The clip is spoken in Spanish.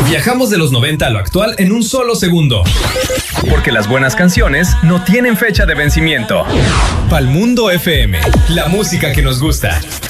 Viajamos de los 90 a lo actual en un solo segundo. Porque las buenas canciones no tienen fecha de vencimiento. Palmundo FM, la música que nos gusta.